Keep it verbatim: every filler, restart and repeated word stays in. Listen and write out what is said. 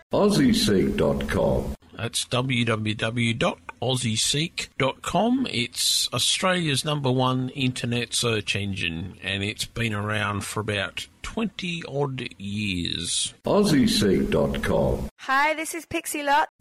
Aussie Seek dot com. That's w w w dot aussie seek dot com. It's Australia's number one internet search engine, and it's been around for about twenty odd years. Aussie Seek dot com. Hi, this is Pixie Lott.